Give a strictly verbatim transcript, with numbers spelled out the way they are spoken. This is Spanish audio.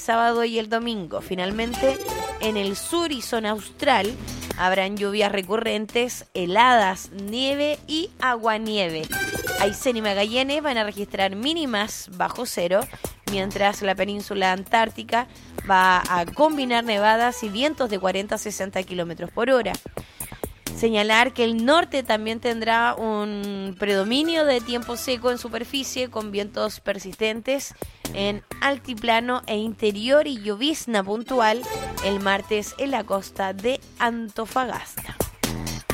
sábado y el domingo. Finalmente, en el sur y zona austral habrán lluvias recurrentes, heladas, nieve y aguanieve. Aysén y Magallanes van a registrar mínimas bajo cero, mientras la península antártica va a combinar nevadas y vientos de cuarenta a sesenta kilómetros por hora. Señalar que el norte también tendrá un predominio de tiempo seco en superficie, con vientos persistentes en altiplano e interior y llovizna puntual el martes en la costa de Antofagasta.